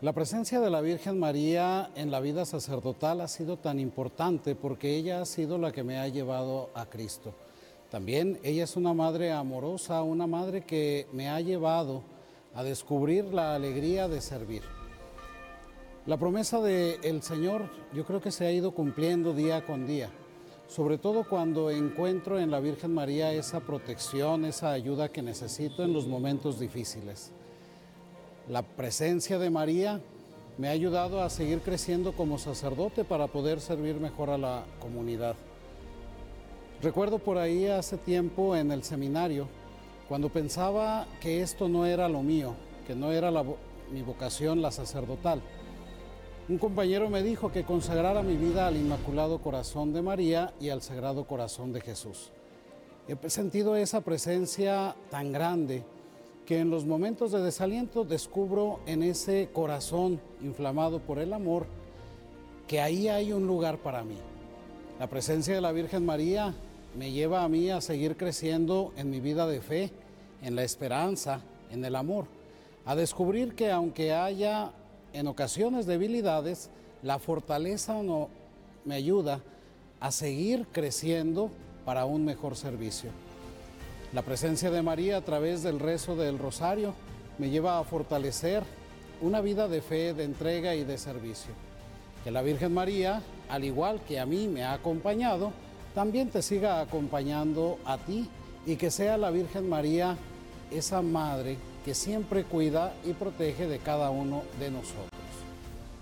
La presencia de la Virgen María en la vida sacerdotal ha sido tan importante porque ella ha sido la que me ha llevado a Cristo. También ella es una madre amorosa, una madre que me ha llevado a descubrir la alegría de servir. La promesa del Señor yo creo que se ha ido cumpliendo día con día, sobre todo cuando encuentro en la Virgen María esa protección, esa ayuda que necesito en los momentos difíciles. La presencia de María me ha ayudado a seguir creciendo como sacerdote para poder servir mejor a la comunidad. Recuerdo por ahí hace tiempo en el seminario, cuando pensaba que esto no era lo mío, que no era mi vocación la sacerdotal. Un compañero me dijo que consagrara mi vida al Inmaculado Corazón de María y al Sagrado Corazón de Jesús. He sentido esa presencia tan grande que en los momentos de desaliento descubro en ese corazón inflamado por el amor que ahí hay un lugar para mí. La presencia de la Virgen María me lleva a mí a seguir creciendo en mi vida de fe, en la esperanza, en el amor, a descubrir que aunque haya en ocasiones debilidades, la fortaleza me ayuda a seguir creciendo para un mejor servicio. La presencia de María a través del rezo del rosario me lleva a fortalecer una vida de fe, de entrega y de servicio. Que la Virgen María, al igual que a mí me ha acompañado, también te siga acompañando a ti y que sea la Virgen María esa madre que siempre cuida y protege de cada uno de nosotros.